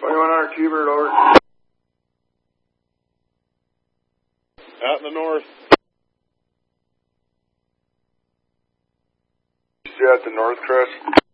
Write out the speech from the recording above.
2100 Q-Bird, over. Out in the north. You at the North Crest?